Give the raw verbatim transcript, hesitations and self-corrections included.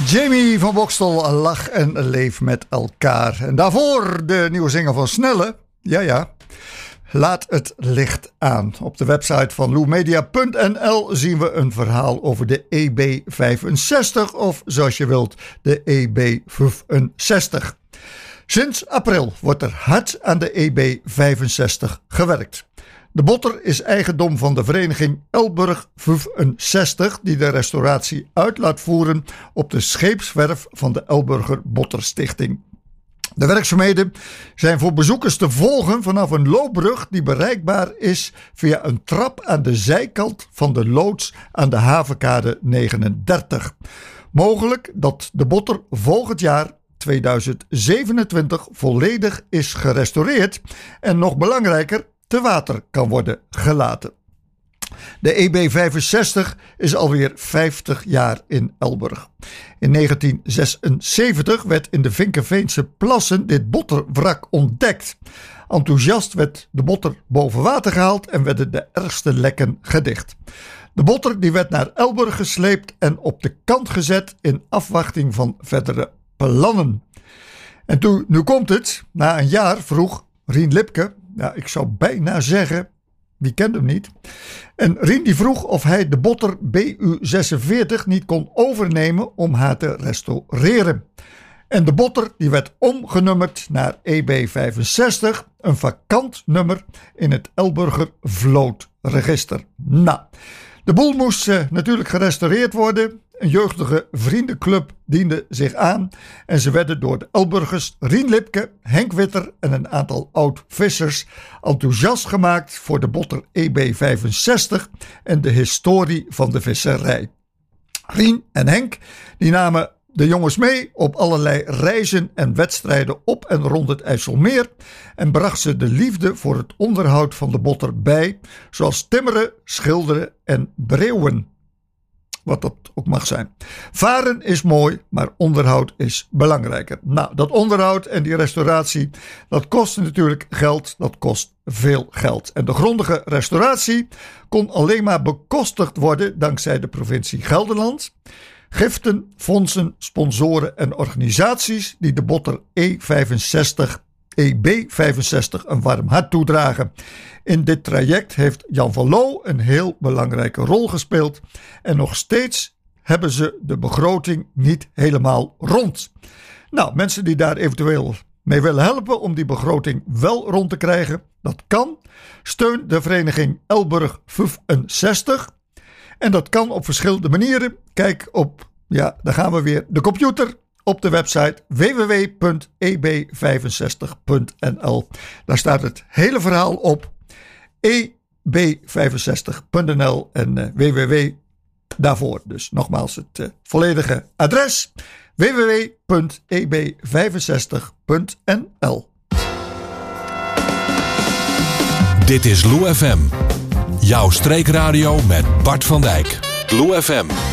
Jamie van Boxtel, Lach en Leef met elkaar. En daarvoor de nieuwe zinger van Snelle. Ja, ja. Laat het licht aan. Op de website van loemedia punt n l zien we een verhaal over de E B vijfenzestig. Of zoals je wilt, de E B vijfenzestig. Sinds april wordt er hard aan de E B vijfenzestig gewerkt. De botter is eigendom van de vereniging Elburg vijfenzestig, die de restauratie uit laat voeren op de scheepswerf van de Elburger Botterstichting. De werkzaamheden zijn voor bezoekers te volgen vanaf een loopbrug die bereikbaar is via een trap aan de zijkant van de loods aan de havenkade negenendertig. Mogelijk dat de botter volgend jaar tweeduizend zevenentwintig volledig is gerestaureerd en nog belangrijker te water kan worden gelaten. De E B vijfenzestig is alweer vijftig jaar in Elburg. In negentien zesenzeventig werd in de Vinkenveense plassen dit botterwrak ontdekt. Enthousiast werd de botter boven water gehaald en werden de ergste lekken gedicht. De botter die werd naar Elburg gesleept en op de kant gezet in afwachting van verdere plannen. En toen, nu komt het, na een jaar vroeg Rien Lipke, ja, ik zou bijna zeggen, wie kent hem niet? En Rien die vroeg of hij de botter B U zesenveertig niet kon overnemen om haar te restaureren. En de botter die werd omgenummerd naar E B vijfenzestig, een vakant nummer in het Elburger vlootregister. Nou, de boel moest uh, natuurlijk gerestaureerd worden. Een jeugdige vriendenclub diende zich aan en ze werden door de Elburgers Rien Lipke, Henk Witter en een aantal oud-vissers enthousiast gemaakt voor de botter E B vijfenzestig en de historie van de visserij. Rien en Henk die namen de jongens mee op allerlei reizen en wedstrijden op en rond het IJsselmeer en bracht ze de liefde voor het onderhoud van de botter bij, zoals timmeren, schilderen en breeuwen. Wat dat ook mag zijn. Varen is mooi, maar onderhoud is belangrijker. Nou, dat onderhoud en die restauratie, dat kost natuurlijk geld. Dat kost veel geld. En de grondige restauratie kon alleen maar bekostigd worden dankzij de provincie Gelderland. Giften, fondsen, sponsoren en organisaties die de botter E vijfenzestig, E B vijfenzestig een warm hart toedragen. In dit traject heeft Jan van Loo een heel belangrijke rol gespeeld en nog steeds hebben ze de begroting niet helemaal rond. Nou, mensen die daar eventueel mee willen helpen om die begroting wel rond te krijgen, dat kan. Steun de vereniging Elburg vijfenzestig en dat kan op verschillende manieren. Kijk op, ja, daar gaan we weer, de computer. Op de website w w w punt e b vijfenzestig punt n l. Daar staat het hele verhaal op e b vijfenzestig punt n l en uh, w w w daarvoor. Dus nogmaals het uh, volledige adres w w w punt e b vijfenzestig punt n l. Dit is Lou F M. Jouw streekradio met Bart van Dijk. Lou F M.